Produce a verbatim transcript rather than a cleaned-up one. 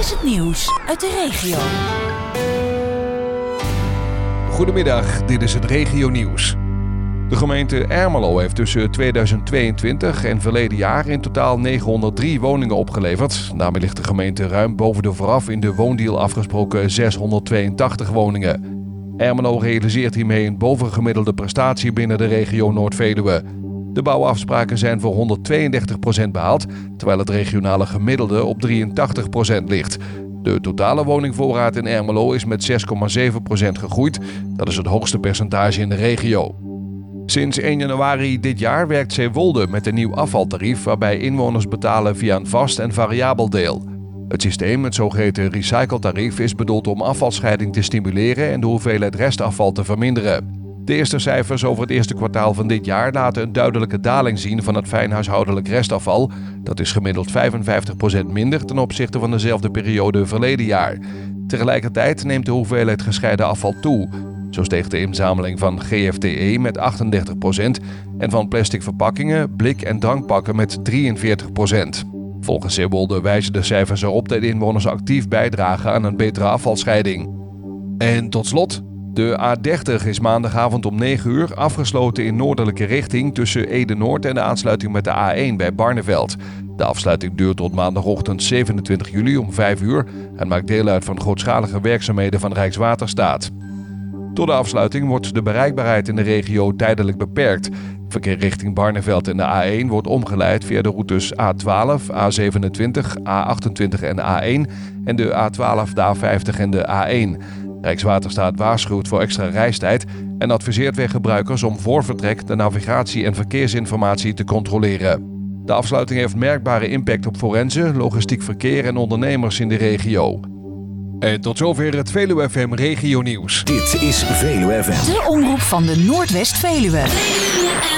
is het nieuws uit de regio. Goedemiddag, dit is het regionieuws. De gemeente Ermelo heeft tussen tweeduizend tweeëntwintig en verleden jaar in totaal negenhonderddrie woningen opgeleverd. Daarmee ligt de gemeente ruim boven de vooraf in de woondeal afgesproken zeshonderdtweeëntachtig woningen. Ermelo realiseert hiermee een bovengemiddelde prestatie binnen de regio Noord-Veluwe. De bouwafspraken zijn voor honderdtweeëndertig procent behaald, terwijl het regionale gemiddelde op drieëntachtig procent ligt. De totale woningvoorraad in Ermelo is met zes komma zeven procent gegroeid. Dat is het hoogste percentage in de regio. Sinds één januari dit jaar werkt Zeewolde met een nieuw afvaltarief waarbij inwoners betalen via een vast en variabel deel. Het systeem, het zogeheten recycletarief, is bedoeld om afvalscheiding te stimuleren en de hoeveelheid restafval te verminderen. De eerste cijfers over het eerste kwartaal van dit jaar laten een duidelijke daling zien van het fijnhuishoudelijk restafval. Dat is gemiddeld vijfenvijftig procent minder ten opzichte van dezelfde periode verleden jaar. Tegelijkertijd neemt de hoeveelheid gescheiden afval toe. Zo steeg de inzameling van G F T E met achtendertig procent en van plastic verpakkingen, blik- en drankpakken met drieënveertig procent. Volgens Zeewolde wijzen de cijfers erop dat inwoners actief bijdragen aan een betere afvalscheiding. En tot slot, de A dertig is maandagavond om negen uur afgesloten in noordelijke richting tussen Ede-Noord en de aansluiting met de A één bij Barneveld. De afsluiting duurt tot maandagochtend zevenentwintig juli om vijf uur en maakt deel uit van grootschalige werkzaamheden van Rijkswaterstaat. Door de afsluiting wordt de bereikbaarheid in de regio tijdelijk beperkt. Verkeer richting Barneveld en de A één wordt omgeleid via de routes A twaalf, A zevenentwintig, A achtentwintig en A één en de A twaalf, de A vijftig en de A één. Rijkswaterstaat waarschuwt voor extra reistijd en adviseert weggebruikers om voor vertrek de navigatie- en verkeersinformatie te controleren. De afsluiting heeft merkbare impact op forensen, logistiek verkeer en ondernemers in de regio. En tot zover het Veluwe F M Regio Nieuws. Dit is Veluwe F M. De omroep van de Noordwest-Veluwe.